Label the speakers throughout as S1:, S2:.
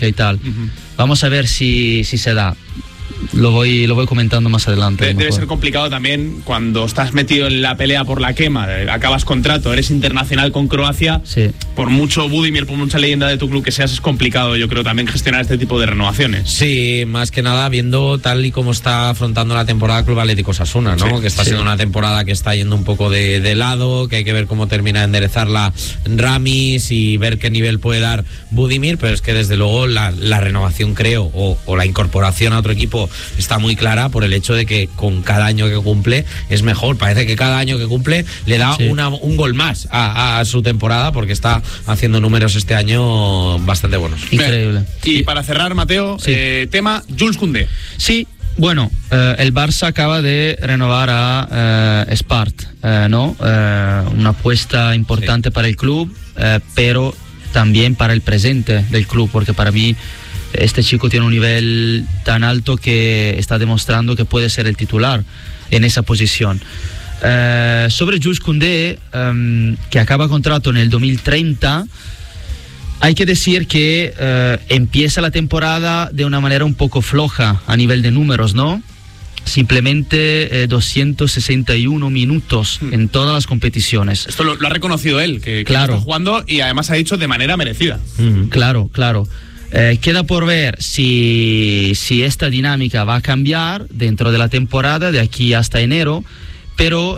S1: económica y tal. Vamos a ver si se da. Lo voy comentando más adelante.
S2: Debe ser complicado también cuando estás metido en la pelea por la quema, acabas contrato, eres internacional con Croacia.
S1: Sí.
S2: Por mucho Budimir, por mucha leyenda de tu club que seas, es complicado, yo creo, también gestionar este tipo de renovaciones.
S3: Sí, más que nada viendo tal y como está afrontando la temporada Club Atlético Osasuna, ¿no?
S2: Sí,
S3: que está siendo una temporada que está yendo un poco de lado, que hay que ver cómo termina de enderezarla Ramis y ver qué nivel puede dar Budimir, pero es que desde luego la renovación, creo, o la incorporación a otro equipo está muy clara por el hecho de que con cada año que cumple es mejor. Parece que cada año que cumple le da un gol más a su temporada, porque está haciendo números este año bastante buenos.
S1: Increíble.
S2: Y para cerrar, Mateo, tema Jules Koundé.
S1: Sí, bueno, el Barça acaba de renovar a Spart, ¿no? Una apuesta importante para el club, pero también para el presente del club, porque para mí este chico tiene un nivel tan alto que está demostrando que puede ser el titular en esa posición. Sobre Jules Koundé, que acaba contrato en el 2030, hay que decir que empieza la temporada de una manera un poco floja a nivel de números, ¿no? Simplemente 261 minutos en todas las competiciones.
S2: Esto lo ha reconocido él, que
S1: claro,
S2: está jugando, y además ha dicho de manera merecida.
S1: Claro. Queda por ver si esta dinámica va a cambiar dentro de la temporada, de aquí hasta enero, pero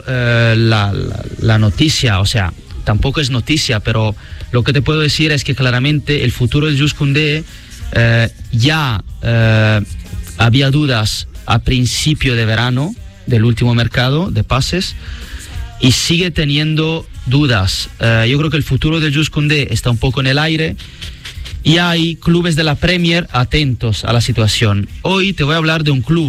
S1: la noticia, o sea, tampoco es noticia, pero lo que te puedo decir es que claramente el futuro de Jules Koundé ya había dudas a principio de verano del último mercado de pases y sigue teniendo dudas. Yo creo que el futuro de Jules Koundé está un poco en el aire. Y hay clubes de la Premier atentos a la situación. Hoy te voy a hablar de un club,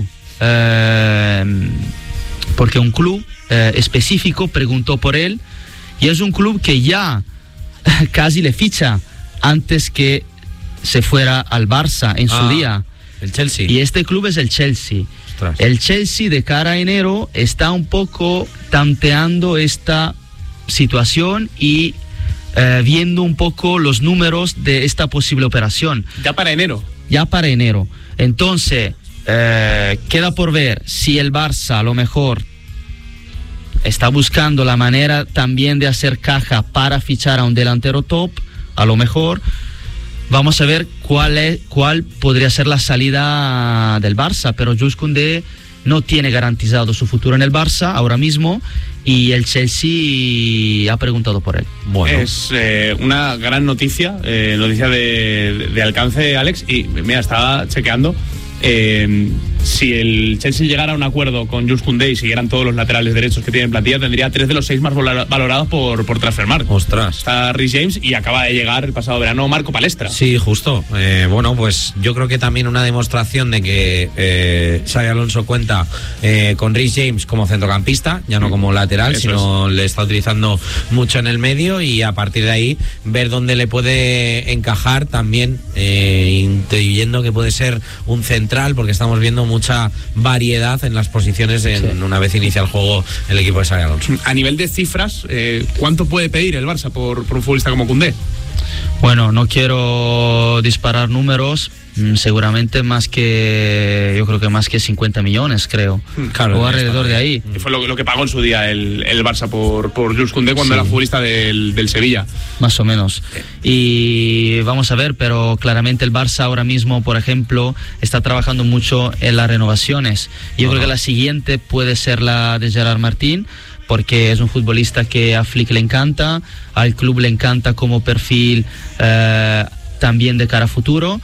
S1: porque un club específico preguntó por él, y es un club que ya casi le ficha antes que se fuera al Barça en su día.
S3: El Chelsea.
S1: Y este club es el Chelsea.
S3: Ostras.
S1: El Chelsea de cara a enero está un poco tanteando esta situación y viendo un poco los números de esta posible operación.
S2: Ya para enero.
S1: Entonces, queda por ver si el Barça a lo mejor está buscando la manera también de hacer caja para fichar a un delantero top, a lo mejor. Vamos a ver cuál podría ser la salida del Barça, pero Jules Koundé no tiene garantizado su futuro en el Barça ahora mismo, y el Chelsea ha preguntado por él.
S2: Bueno. Es una gran noticia, noticia de alcance, Alex, y mira, estaba chequeando. Si el Chelsea llegara a un acuerdo con Jules Koundé y siguieran todos los laterales derechos que tiene en plantilla, tendría 3 de los 6 más valorados por Transfermarkt.
S3: Ostras.
S2: Está Reece James y acaba de llegar el pasado verano Marco Palestra.
S3: Sí, justo. Bueno, pues yo creo que también una demostración de que Xabi Alonso cuenta con Reece James como centrocampista, ya no como lateral,
S2: eso
S3: sino le está utilizando mucho en el medio, y a partir de ahí ver dónde le puede encajar también, intuyendo que puede ser un central, porque estamos viendo mucha variedad en las posiciones una vez inicia el juego el equipo de Xabi Alonso.
S2: A nivel de cifras, ¿cuánto puede pedir el Barça por un futbolista como Koundé?
S1: Bueno, no quiero disparar números, seguramente yo creo que más que 50 millones, creo.
S3: Claro,
S1: o alrededor de ahí.
S2: Que fue lo que pagó en su día el Barça por Jules Koundé cuando era futbolista del Sevilla.
S1: Más o menos. Y vamos a ver, pero claramente el Barça ahora mismo, por ejemplo, está trabajando mucho en las renovaciones. Yo creo que la siguiente puede ser la de Gerard Martín, porque es un futbolista que a Flick le encanta, al club le encanta como perfil también de cara a futuro,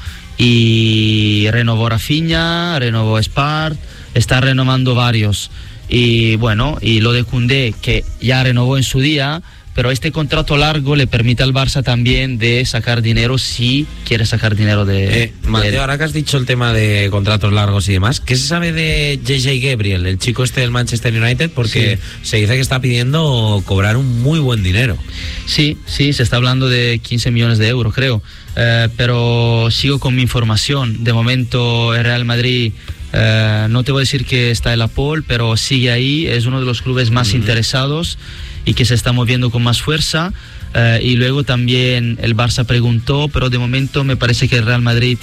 S1: y renovó Rafinha, renovó Spart, está renovando varios. Y bueno, y lo de Koundé, que ya renovó en su día, pero este contrato largo le permite al Barça también de sacar dinero si quiere sacar dinero de
S3: Mateo, ahora que has dicho el tema de contratos largos y demás, ¿qué se sabe de JJ Gabriel, el chico este del Manchester United? Porque se dice que está pidiendo cobrar un muy buen dinero.
S1: Sí, se está hablando de 15 millones de euros, creo. Pero sigo con mi información. De momento el Real Madrid, no te voy a decir que está en la pole, pero sigue ahí, es uno de los clubes más interesados y que se está moviendo con más fuerza. Y luego también el Barça preguntó, pero de momento me parece que el Real Madrid